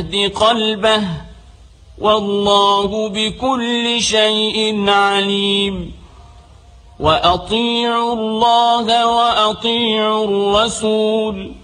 قلبه والله بكل شيء عليم. وأطيعوا الله وأطيعوا الرسول